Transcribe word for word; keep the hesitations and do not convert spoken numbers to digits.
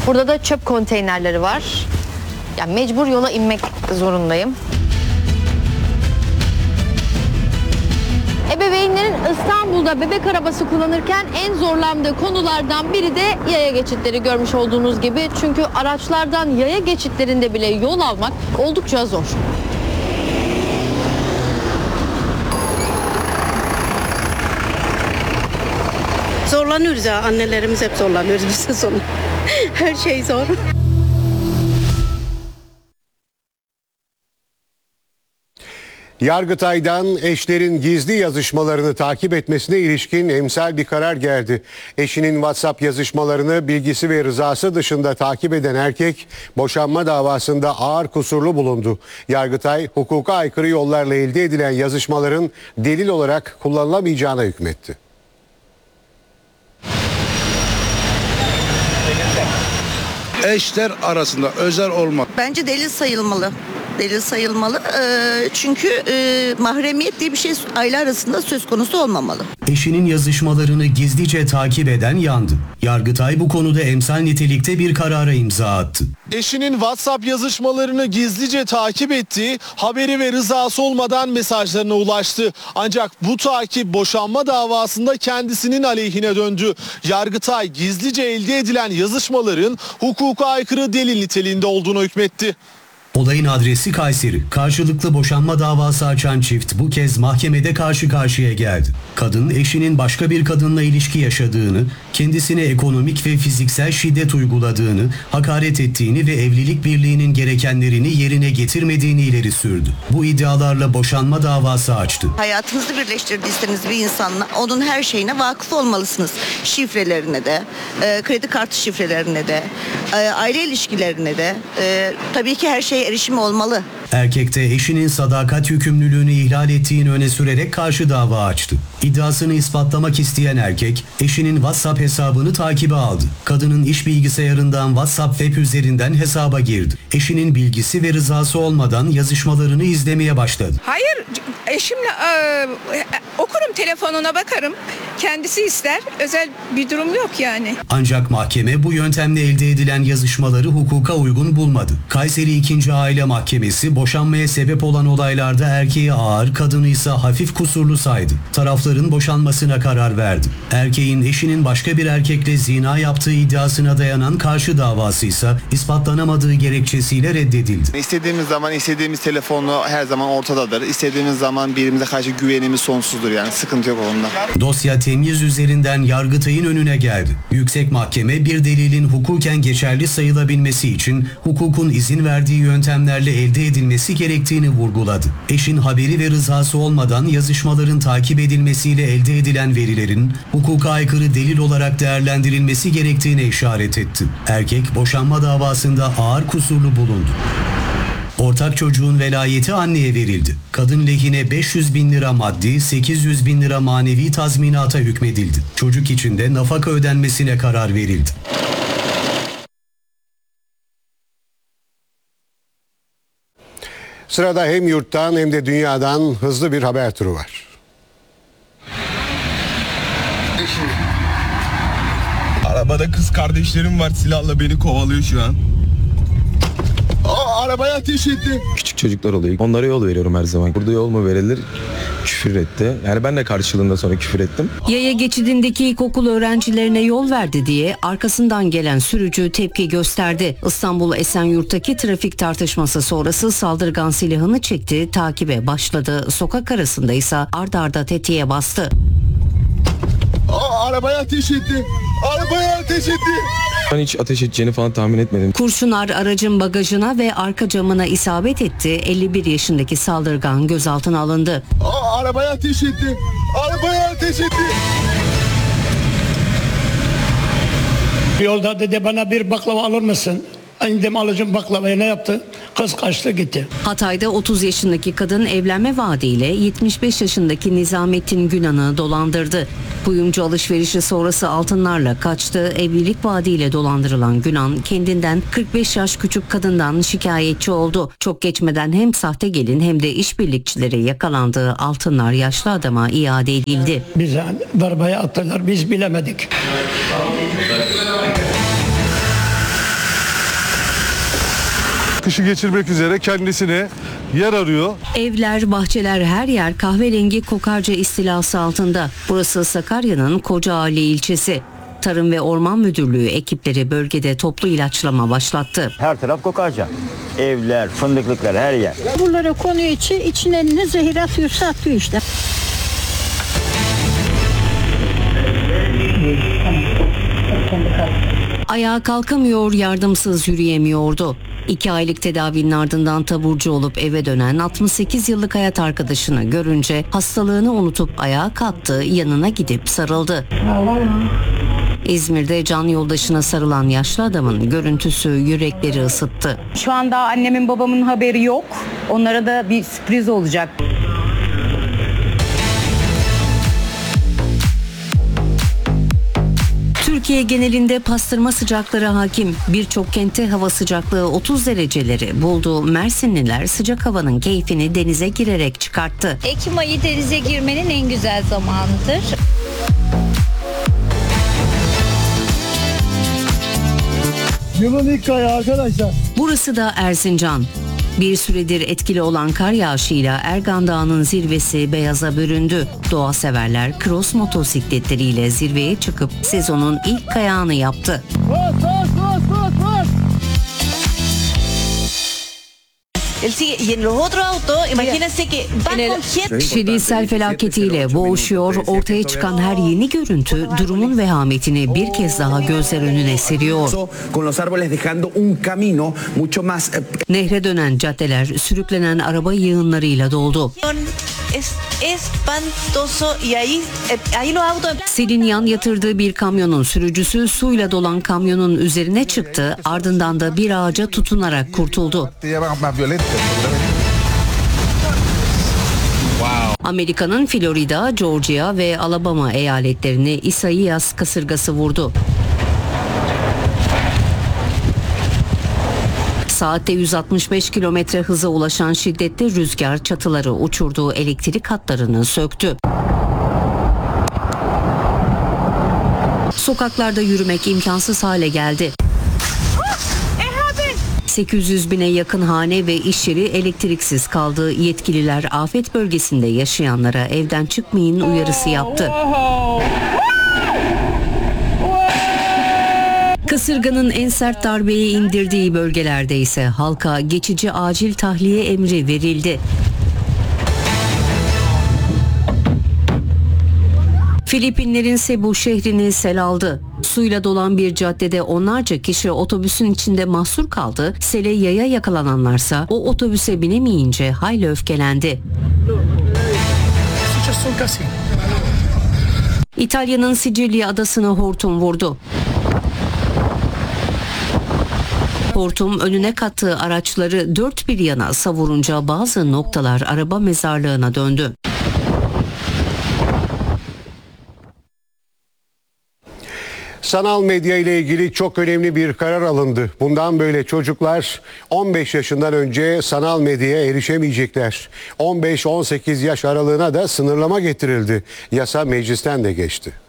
Burada da çöp konteynerleri var. Yani mecbur yola inmek zorundayım. Ebeveynlerin İstanbul'da bebek arabası kullanırken en zorlandığı konulardan biri de yaya geçitleri, görmüş olduğunuz gibi. Çünkü araçlardan yaya geçitlerinde bile yol almak oldukça zor. Zorlanıyoruz ya, annelerimiz hep zorlanıyoruz biz de sonra. Her şey zor. Yargıtay'dan eşlerin gizli yazışmalarını takip etmesine ilişkin emsal bir karar geldi. Eşinin WhatsApp yazışmalarını bilgisi ve rızası dışında takip eden erkek boşanma davasında ağır kusurlu bulundu. Yargıtay hukuka aykırı yollarla elde edilen yazışmaların delil olarak kullanılamayacağına hükmetti. Eşler arasında özel olmak. Bence delil sayılmalı. Delil sayılmalı. Ee, çünkü e, mahremiyet diye bir şey aile arasında söz konusu olmamalı. Eşinin yazışmalarını gizlice takip eden yandı. Yargıtay bu konuda emsal nitelikte bir karara imza attı. Eşinin WhatsApp yazışmalarını gizlice takip ettiği, haberi ve rızası olmadan mesajlarına ulaştı. Ancak bu takip boşanma davasında kendisinin aleyhine döndü. Yargıtay gizlice elde edilen yazışmaların hukuka aykırı delil niteliğinde olduğunu hükmetti. Olayın adresi Kayseri. Karşılıklı boşanma davası açan çift bu kez mahkemede karşı karşıya geldi. Kadın eşinin başka bir kadınla ilişki yaşadığını, kendisine ekonomik ve fiziksel şiddet uyguladığını, hakaret ettiğini ve evlilik birliğinin gerekenlerini yerine getirmediğini ileri sürdü. Bu iddialarla boşanma davası açtı. Hayatınızı birleştirdiyseniz bir insanla onun her şeyine vakıf olmalısınız. Şifrelerine de, e, kredi kartı şifrelerine de, e, aile ilişkilerine de, e, tabii ki her şeye erişim olmalı. Erkek de eşinin sadakat yükümlülüğünü ihlal ettiğini öne sürerek karşı dava açtı. İddiasını ispatlamak isteyen erkek, eşinin WhatsApp hesabını takibe aldı. Kadının iş bilgisayarından WhatsApp web üzerinden hesaba girdi. Eşinin bilgisi ve rızası olmadan yazışmalarını izlemeye başladı. Hayır, eşimle e, okurum, telefonuna bakarım. Kendisi ister, özel bir durum yok yani. Ancak mahkeme bu yöntemle elde edilen yazışmaları hukuka uygun bulmadı. Kayseri ikinci Aile Mahkemesi boşanmaya sebep olan olaylarda erkeği ağır, kadını ise hafif kusurlu saydı. Tarafların boşanmasına karar verdi. Erkeğin eşinin başka bir erkekle zina yaptığı iddiasına dayanan karşı davası ise ispatlanamadığı gerekçesiyle reddedildi. İstediğimiz zaman istediğimiz telefonu her zaman ortadadır. İstediğimiz zaman birbirimize karşı güvenimiz sonsuzdur, yani sıkıntı yok onda. Dosya temyiz üzerinden Yargıtay'ın önüne geldi. Yüksek Mahkeme bir delilin hukuken geçerli sayılabilmesi için hukukun izin verdiği yöntemlerle elde edilmesi gerektiğini vurguladı. Eşin haberi ve rızası olmadan yazışmaların takip edilmesiyle elde edilen verilerin hukuka aykırı delil olarak değerlendirilmesi gerektiğine işaret etti. Erkek boşanma davasında ağır kusurlu bulundu. Ortak çocuğun velayeti anneye verildi. Kadın lehine beş yüz bin lira maddi, sekiz yüz bin lira manevi tazminata hükmedildi. Çocuk için de nafaka ödenmesine karar verildi. Sırada hem yurttan hem de dünyadan hızlı bir haber turu var. Arabada kız kardeşlerim var, silahla beni kovalıyor şu an. Aa, arabaya ateş etti. Küçük çocuklar oluyor. Onlara yol veriyorum her zaman. Burada yol mu verilir? Küfür etti. Yani ben de karşılığında sonra küfür ettim. Yaya geçidindeki ilkokul öğrencilerine yol verdi diye arkasından gelen sürücü tepki gösterdi. İstanbul Esenyurt'taki trafik tartışması sonrası saldırgan silahını çekti, takibe başladı. Sokak arasında ise ard arda tetiğe bastı. Aa, arabaya ateş etti. Arabaya ateş etti. Ben hiç ateş edeceğini falan tahmin etmedim. Kurşunlar aracın bagajına ve arka camına isabet etti. elli bir yaşındaki saldırgan gözaltına alındı. Aa, arabaya ateş etti. Arabaya ateş etti. Yolda dedi bana bir baklava alır mısın? İndim alacağım baklavayı, ne yaptı? Kız kaçtı gitti. Hatay'da otuz yaşındaki kadın evlenme vaadiyle yetmiş beş yaşındaki Nizamettin Günan'ı dolandırdı. Kuyumcu alışverişi sonrası altınlarla kaçtı. Evlilik vaadiyle dolandırılan Günan kendinden kırk beş yaş küçük kadından şikayetçi oldu. Çok geçmeden hem sahte gelin hem de işbirlikçilere yakalandığı altınlar yaşlı adama iade edildi. Bize darbaya attılar, biz bilemedik. kışı geçirmek üzere kendisine yer arıyor. Evler, bahçeler, her yer kahverengi kokarca istilası altında. Burası Sakarya'nın Kocaeli ilçesi. Tarım ve Orman Müdürlüğü ekipleri bölgede toplu ilaçlama başlattı. Her taraf kokarca. Evler, fındıklıklar, her yer. Buralara konuyor içi, içine ne zehir atıyorsa atıyor işte. Ayağa kalkamıyor, yardımsız yürüyemiyordu. İki aylık tedavinin ardından taburcu olup eve dönen altmış sekiz yıllık hayat arkadaşını görünce hastalığını unutup ayağa kalktı, yanına gidip sarıldı. İzmir'de can yoldaşına sarılan yaşlı adamın görüntüsü yürekleri ısıttı. Şu anda annemin babamın haberi yok. Onlara da bir sürpriz olacak. Türkiye genelinde pastırma sıcakları hakim. Birçok kentte hava sıcaklığı otuz dereceleri buldu. Mersinliler sıcak havanın keyfini denize girerek çıkarttı. Ekim ayı denize girmenin en güzel zamanıdır. Yılın ilk ayı arkadaşlar. Burası da Erzincan. Bir süredir etkili olan kar yağışıyla Ergan Dağı'nın zirvesi beyaza büründü. Doğa severler cross motosikletleriyle zirveye çıkıp sezonun ilk kayağını yaptı. Bas bas bas bas bas. Şili sel felaketiyle boğuşuyor, ortaya çıkan her yeni görüntü durumun vehametini bir kez daha gözler önüne seriyor. Nehre dönen caddeler sürüklenen araba yığınlarıyla doldu. Selin yan yatırdığı bir kamyonun sürücüsü suyla dolan kamyonun üzerine çıktı, ardından da bir ağaca tutunarak kurtuldu. Amerika'nın Florida, Georgia ve Alabama eyaletlerini Isaias kasırgası vurdu. Saatte yüz altmış beş kilometre hıza ulaşan şiddetli rüzgar çatıları uçurduğu elektrik hatlarını söktü. Sokaklarda yürümek imkansız hale geldi. sekiz yüz bine yakın hane ve iş yeri elektriksiz kaldı. Yetkililer afet bölgesinde yaşayanlara evden çıkmayın uyarısı yaptı. Kasırganın en sert darbeyi indirdiği bölgelerde ise halka geçici acil tahliye emri verildi. Filipinlerin Cebu şehrini sel aldı. Suyla dolan bir caddede onlarca kişi otobüsün içinde mahsur kaldı. Sele yaya yakalananlarsa o otobüse binemeyince hayli öfkelendi. İtalya'nın Sicilya adasına hortum vurdu. Hortum önüne kattığı araçları dört bir yana savurunca bazı noktalar araba mezarlığına döndü. Sanal medya ile ilgili çok önemli bir karar alındı. Bundan böyle çocuklar on beş yaşından önce sanal medyaya erişemeyecekler. on beş on sekiz yaş aralığına da sınırlama getirildi. Yasa meclisten de geçti.